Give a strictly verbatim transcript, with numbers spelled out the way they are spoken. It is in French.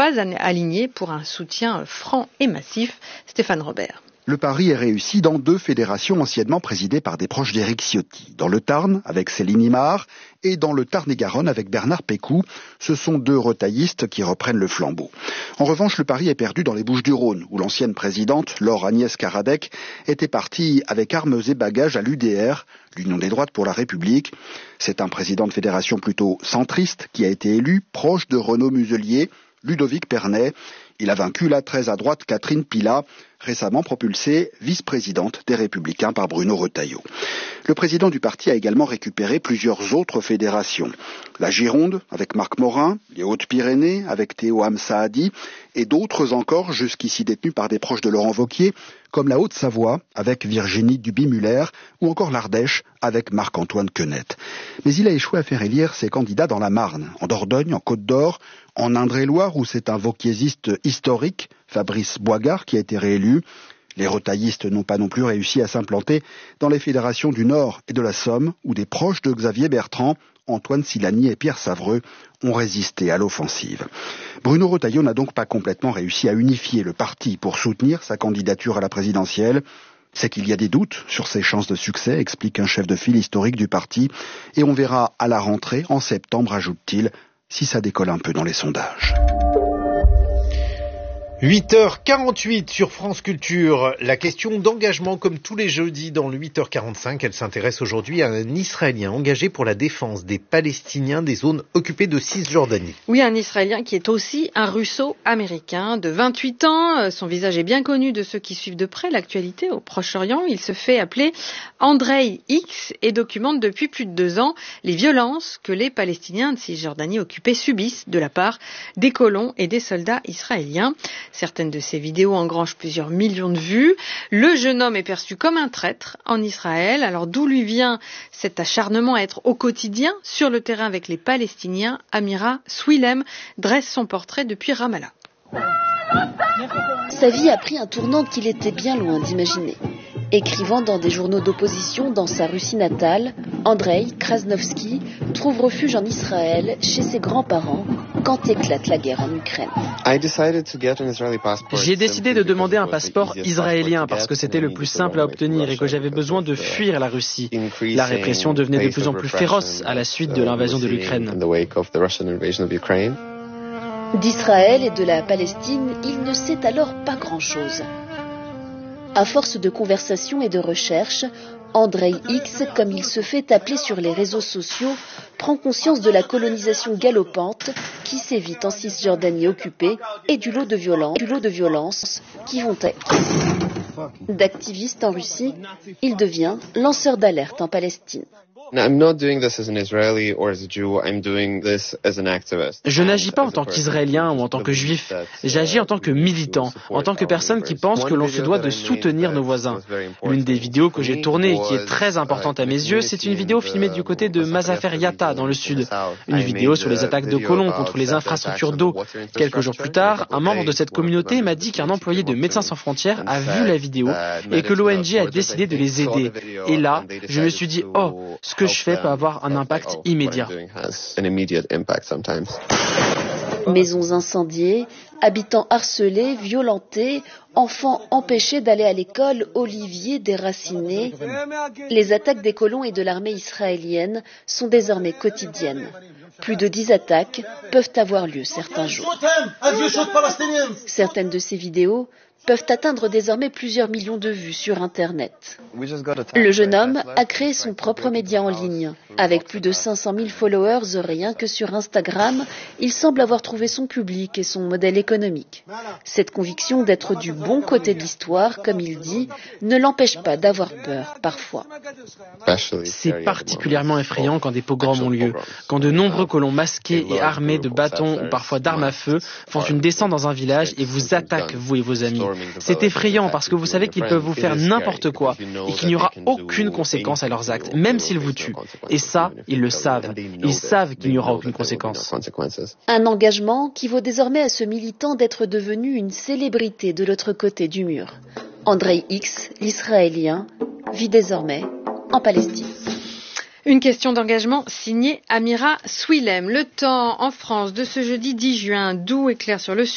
pas alignés pour un soutien franc et massif. Stéphane Robert. Le pari est réussi dans deux fédérations anciennement présidées par des proches d'Éric Ciotti. Dans le Tarn, avec Céline Imard, et dans le Tarn-et-Garonne, avec Bernard Pécou. Ce sont deux retaillistes qui reprennent le flambeau. En revanche, le pari est perdu dans les Bouches-du-Rhône, où l'ancienne présidente, Laure Agnès Karadec, était partie avec armes et bagages à l'U D R, l'Union des droites pour la République. C'est un président de fédération plutôt centriste qui a été élu, proche de Renaud Muselier, Ludovic Pernet. Il a vaincu la très à droite Catherine Pila, récemment propulsée vice-présidente des Républicains par Bruno Retailleau. Le président du parti a également récupéré plusieurs autres fédérations. La Gironde, avec Marc Morin, les Hautes-Pyrénées, avec Théo Hamsaadi, et d'autres encore jusqu'ici détenues par des proches de Laurent Wauquiez, comme la Haute-Savoie, avec Virginie Duby-Muller, ou encore l'Ardèche, avec Marc-Antoine Quenette. Mais il a échoué à faire élire ses candidats dans la Marne, en Dordogne, en Côte-d'Or, en Indre-et-Loire, où c'est un wauquiésiste historique, Fabrice Boigard, qui a été réélu. Les retaillistes n'ont pas non plus réussi à s'implanter dans les fédérations du Nord et de la Somme, où des proches de Xavier Bertrand, Antoine Silani et Pierre Savreux ont résisté à l'offensive. Bruno Retailleau n'a donc pas complètement réussi à unifier le parti pour soutenir sa candidature à la présidentielle. C'est qu'il y a des doutes sur ses chances de succès, explique un chef de file historique du parti, et on verra à la rentrée, en septembre, ajoute-t-il, si ça décolle un peu dans les sondages. huit heures quarante-huit sur France Culture. La question d'engagement, comme tous les jeudis dans le huit heures quarante-cinq, elle s'intéresse aujourd'hui à un Israélien engagé pour la défense des Palestiniens des zones occupées de Cisjordanie. Oui, un Israélien qui est aussi un Russo-américain de vingt-huit ans. Son visage est bien connu de ceux qui suivent de près l'actualité au Proche-Orient. Il se fait appeler Andrei X et documente depuis plus de deux ans les violences que les Palestiniens de Cisjordanie occupés subissent de la part des colons et des soldats israéliens. Certaines de ces vidéos engrangent plusieurs millions de vues. Le jeune homme est perçu comme un traître en Israël. Alors d'où lui vient cet acharnement à être au quotidien sur le terrain avec les Palestiniens? Amira Swilem dresse son portrait depuis Ramallah. Sa vie a pris un tournant qu'il était bien loin d'imaginer. Écrivant dans des journaux d'opposition dans sa Russie natale, Andrei Krasnovski trouve refuge en Israël chez ses grands-parents quand éclate la guerre en Ukraine. J'ai décidé de demander un passeport israélien parce que c'était le plus simple à obtenir et que j'avais besoin de fuir la Russie. La répression devenait de plus en plus féroce à la suite de l'invasion de l'Ukraine. D'Israël et de la Palestine, il ne sait alors pas grand-chose. À force de conversations et de recherches, Andrei X, comme il se fait appeler sur les réseaux sociaux, prend conscience de la colonisation galopante qui sévit en Cisjordanie occupée et du lot de violences, du lot de violences qui vont être. D'activiste en Russie, il devient lanceur d'alerte en Palestine. Je n'agis pas en tant qu'Israélien ou en tant que Juif. J'agis en tant que militant, en tant que personne qui pense que l'on se doit de soutenir nos voisins. L'une des vidéos que j'ai tournées et qui est très importante à mes yeux, c'est une vidéo filmée du côté de Mazafer Yatta, dans le sud. Une vidéo sur les attaques de colons contre les infrastructures d'eau. Quelques jours plus tard, un membre de cette communauté m'a dit qu'un employé de Médecins sans frontières a vu la vidéo et que l'O N G a décidé de les aider. Et là, je me suis dit, oh, ce que je fais peut avoir un impact immédiat. Maisons incendiées, habitants harcelés, violentés, enfants empêchés d'aller à l'école, oliviers déracinés. Les attaques des colons et de l'armée israélienne sont désormais quotidiennes. Plus de dix attaques peuvent avoir lieu certains jours. Certaines de ces vidéos peuvent atteindre désormais plusieurs millions de vues sur Internet. Le jeune homme a créé son propre média en ligne. Avec plus de cinq cent mille followers rien que sur Instagram, il semble avoir trouvé son public et son modèle économique. Cette conviction d'être du bon côté de l'histoire, comme il dit, ne l'empêche pas d'avoir peur, parfois. C'est particulièrement effrayant quand des pogroms ont lieu, quand de nombreux colons masqués et armés de bâtons ou parfois d'armes à feu font une descente dans un village et vous attaquent, vous et vos amis. C'est effrayant parce que vous savez qu'ils peuvent vous faire n'importe quoi et qu'il n'y aura aucune conséquence à leurs actes, même s'ils vous tuent. Et ça, ils le savent. Ils savent qu'il n'y aura aucune conséquence. Un engagement qui vaut désormais à ce militant d'être devenu une célébrité de l'autre côté du mur. Andrei X, l'Israélien, vit désormais en Palestine. Une question d'engagement signée Amira Swilem. Le temps en France de ce jeudi dix juin, doux et clair sur le